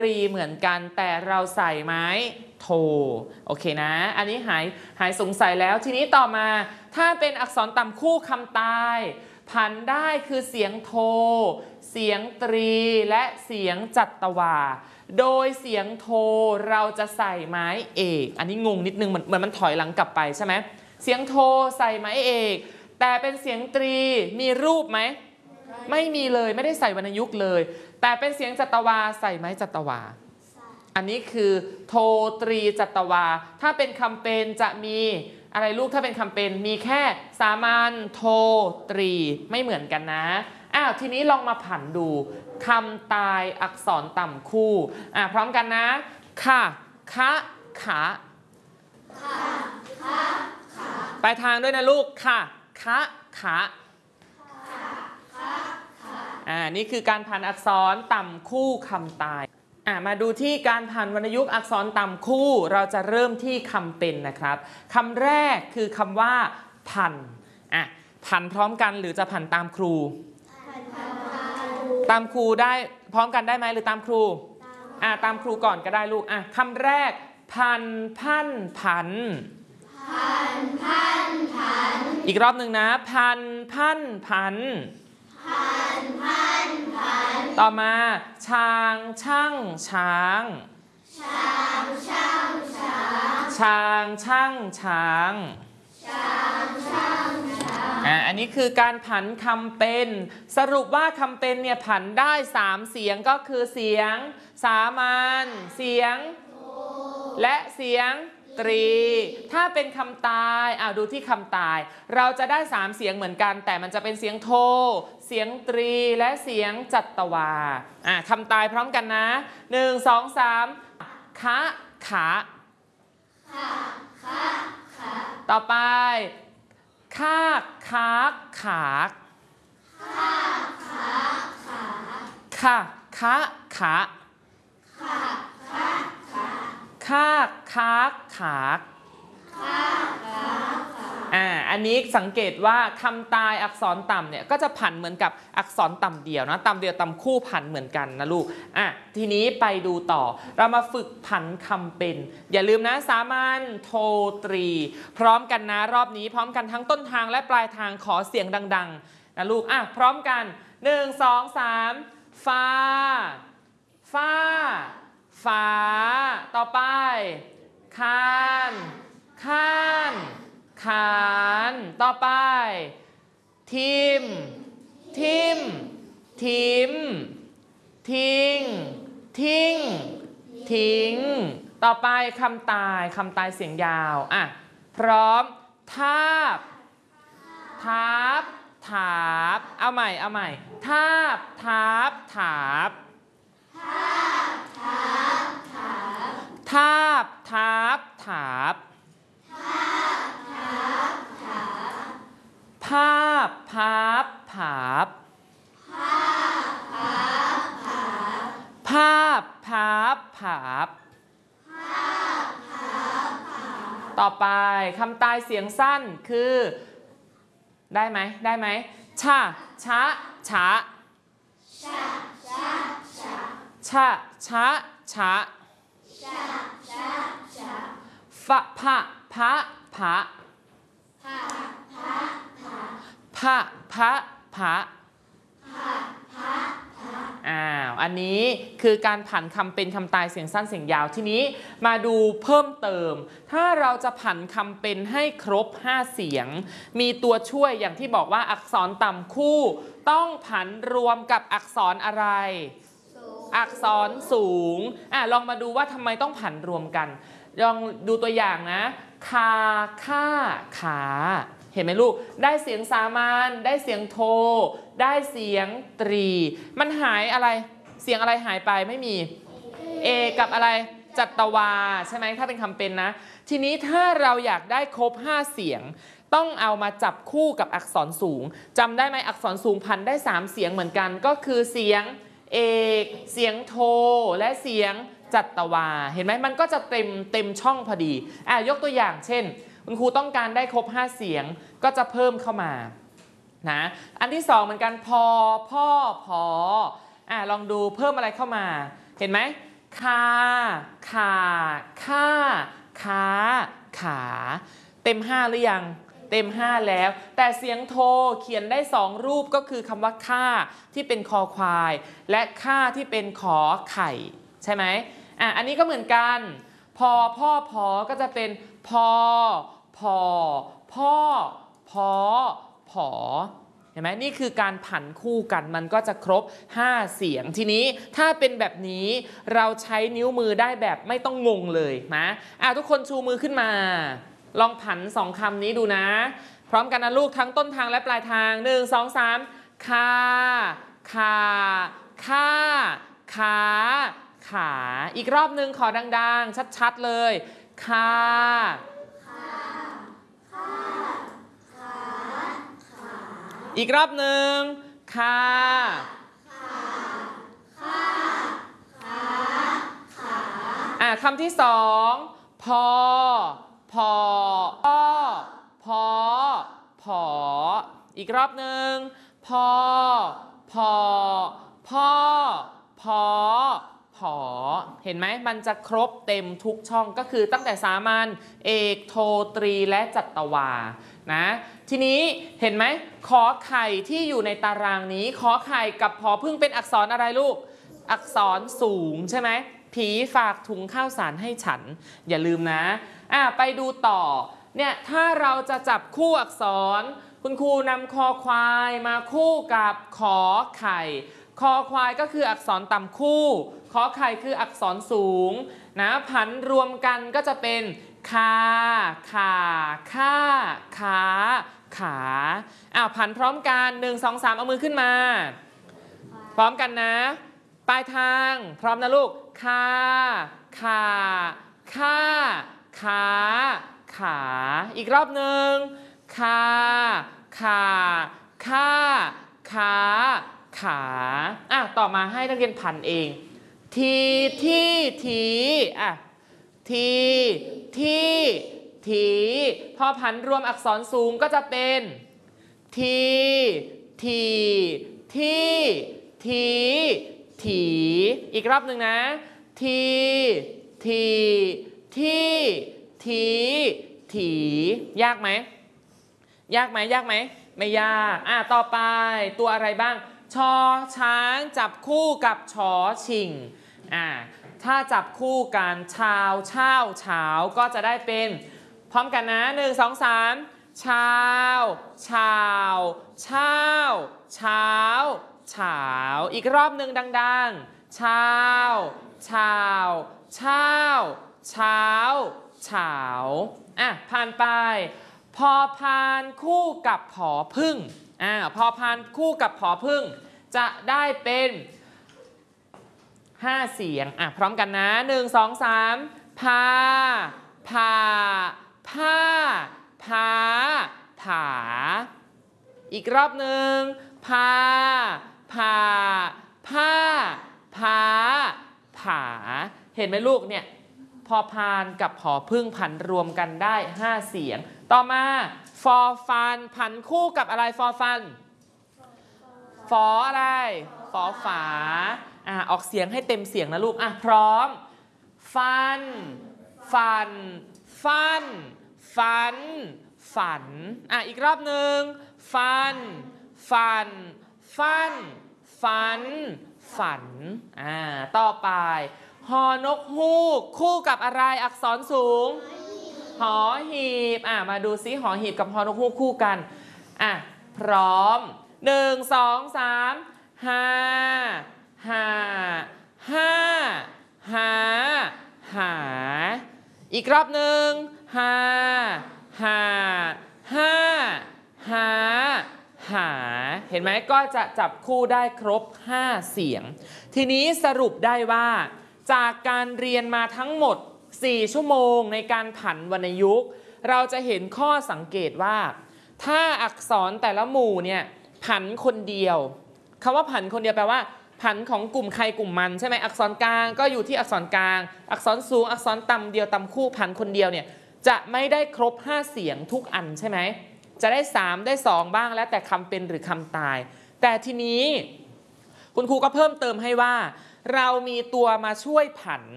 ตรีเหมือนกันแต่เราใส่ไม้โทโอเคนะอันนี้หายสงสัยแล้วทีนี้ต่อมาถ้าเป็นอักษรต่ำคู่คำตายผันได้คือเสียงโทเสียงตรีและเสียงจัตวาโดยเสียงโทเราจะใส่ไม้เอกอันนี้งงนิดนึงเหมือนมันถอยหลังกลับไปใช่ไหมเสียงโทใส่ไม้เอกแต่เป็นเสียงตรีมีรูปไหมไม่มีเลยไม่ได้ใส่วรรณยุกต์เลยแต่เป็นเสียงจัตวาใส่ไม้จัตวาอันนี้คือโทตรีจัตวาถ้าเป็นคำเป็นจะมีอะไรลูกถ้าเป็นคำเป็นมีแค่สามัญโทตรีไม่เหมือนกันนะทีนี้ลองมาผันดูคำตายอักษรต่ำคู่พร้อมกันนะค่ะคะขาไปทางด้วยนะลูกค่ะคะขานี่คือการผันอักษรต่ำคู่คำตายมาดูที่การผันวรรณยุกต์อักษรต่ำคู่เราจะเริ่มที่คำเป็นนะครับคำแรกคือคำว่าผันผันพร้อมกันหรือจะผันตามครูตามครูได้พร้อมกันได้ไหมหรือตามครูตามครูก่อนก็ได้ลูกคำแรกพันพันผันอีกรอบหนึ่งนะพันพันผันต่อมาช้างช่างช้างช้างช่างช้างอันนี้คือการผันคำเป็นสรุปว่าคำเป็นเนี่ยผันได้3เสียงก็คือเสียงสามัญเสียงและเสียงตรีถ้าเป็นคำตายดูที่คำตายเราจะได้3เสียงเหมือนกันแต่มันจะเป็นเสียงโทเสียงตรีและเสียงจัตวาคำตายพร้อมกันนะ1 2 3คะขาต่อไปคากคากขากค่ะคะขาคากคากขากอันนี้สังเกตว่าคำตายอักษรต่ำเนี่ยก็จะผันเหมือนกับอักษรต่ำเดี่ยวนะต่ำเดี่ยวต่ำคู่ผันเหมือนกันนะลูกทีนี้ไปดูต่อเรามาฝึกผันคำเป็นอย่าลืมนะสามัญโทตรีพร้อมกันนะรอบนี้พร้อมกันทั้งต้นทางและปลายทางขอเสียงดังๆนะลูกพร้อมกัน1 2 3ฟ้าฟ้าฝาต่อไปคานข้านขานต่อไปทิมทิมทิมทิ้งทิ้งทิ้งต่อไปคำตายเสียงยาวพร้อมทาบทาบถาบเอาใหม่ทาบทาบถาบทาบทาบถาบภาพภาพผาบภาพภาพผาบต่อไปคำตายเสียงสั้นคือได้ไหมชะชะชะชะชะชะฟะพะพะผะพะพะพะอันนี้คือการผันคำเป็นคำตายเสียงสั้นเสียงยาวทีนี้มาดูเพิ่มเติมถ้าเราจะผันคำเป็นให้ครบ5เสียงมีตัวช่วยอย่างที่บอกว่าอักษรต่ำคู่ต้องผันรวมกับอักษรอะไรอักษรสูงลองมาดูว่าทำไมต้องผันรวมกันลองดูตัวอย่างนะคาค่าขาเห็นไหมลูกได้เสียงสามัญได้เสียงโทได้เสียงตรีมันหายอะไรเสียงอะไรหายไปไม่มีเอกับอะไรจัตวาใช่ไหมถ้าเป็นคำเป็นนะทีนี้ถ้าเราอยากได้ครบ5เสียงต้องเอามาจับคู่กับอักษรสูงจำได้ไหมอักษรสูงพันได้3เสียงเหมือนกันก็คือเสียงเอกเสียงโทและเสียงจัตวาเห็นไหมมันก็จะเต็มช่องพอดียกตัวอย่างเช่นคุณครูต้องการได้ครบ5เสียงก็จะเพิ่มเข้ามานะอันที่2เหมือนกันพอพ่อพอลองดูเพิ่มอะไรเข้ามาเห็นไหมคาขาค่าขาขาเต็ม5หรือยังเต็ม5แล้วแต่เสียงโทเขียนได้2รูปก็คือคำว่าค่าที่เป็นคอควายและค่าที่เป็นขอไข่ใช่ไหมอันนี้ก็เหมือนกันพอพ่อพอก็จะเป็นพอพอพ่อพอผอเห็นไหมนี่คือการผันคู่กันมันก็จะครบ5เสียงทีนี้ถ้าเป็นแบบนี้เราใช้นิ้วมือได้แบบไม่ต้องงงเลยนะทุกคนชูมือขึ้นมาลองผัน2คำนี้ดูนะพร้อมกันนะลูกทั้งต้นทางและปลายทาง1 2 3คาขาค่าขาขาอีกรอบนึงขอดังๆชัดๆเลยคาอีกรอบหนึ่งคาคำที่2พอพอพอพออีกรอบหนึ่งพอพอพ่อพอผอเห็นไหมมันจะครบเต็มทุกช่องก็คือตั้งแต่สามัญเอกโทตรีและจัตวานะทีนี้เห็นไหมขอไข่ที่อยู่ในตารางนี้ขอไข่กับผอพึ่งเป็นอักษรอะไรลูกอักษรสูงใช่ไหมผีฝากถุงข้าวสารให้ฉันอย่าลืมนะไปดูต่อเนี่ยถ้าเราจะจับคู่อักษรคุณครูนำคอควายมาคู่กับขอไข่คอควายก็คืออักษรต่ำคู่ขอไข่คืออักษรสูงนะผันรวมกันก็จะเป็นคาขาค่าขาขาผันพร้อมกัน1 2 3เอามือขึ้นมาพร้อมกันนะปลายทางพร้อมนะลูกคาขาค่าขาขาอีกรอบหนึ่งคาขาค่าขาขาต่อมาให้นักเรียนผันเองทีที่ทีทีพอผันรวมอักษรสูงก็จะเป็นทีอีกรอบหนึ่งนะทียากไหมไม่ยากต่อไปตัวอะไรบ้างชอช้างจับคู่กับชอชิงถ้าจับคู่กันชาวเช้าก็จะได้เป็นพร้อมกันนะ1 2 3ชาวเช้าอีกรอบหนึ่งดังๆเช้าผ่านไปพอพานคู่กับผอพึ่งพอพานคู่กับผอพึ่งจะได้เป็น5เสียงพร้อมกันนะ1 2 3พาผ้าผาอีกรอบหนึ่งพาผ้าผาเห็นไหมลูกเนี่ยพอพานกับผอพึ่งผันรวมกันได้5เสียงต่อมาฟอฟันผันคู่กับอะไรฟอฟันฟออะไรฟอฝาออกเสียงให้เต็มเสียงนะลูกพร้อมฟันอีกรอบหนึ่งฟันต่อไปฮอนกฮูกคู่กับอะไรอักษรสูงหอหีบมาดูซิหอหีบกับฮอนกฮูกคู่กันพร้อม1 2 3หาอีกรอบหนึ่งหาเห็นไหมก็จะจับคู่ได้ครบ5เสียงทีนี้สรุปได้ว่าจากการเรียนมาทั้งหมด4ชั่วโมงในการผันวรรณยุกต์เราจะเห็นข้อสังเกตว่าถ้าอักษรแต่ละหมู่เนี่ยผันคนเดียวคำว่าผันคนเดียวแปลว่าผันของกลุ่มใครกลุ่มมันใช่ไหมอักษรกลางก็อยู่ที่อักษรกลางอักษรสูงอักษรต่ำเดียวต่ำคู่ผันคนเดียวเนี่ยจะไม่ได้ครบ5เสียงทุกอันใช่ไหมจะได้3ได้2บ้างแล้วแต่คำเป็นหรือคำตายแต่ทีนี้คุณครูก็เพิ่มเติมให้ว่าเรามีตัวมาช่วยผัน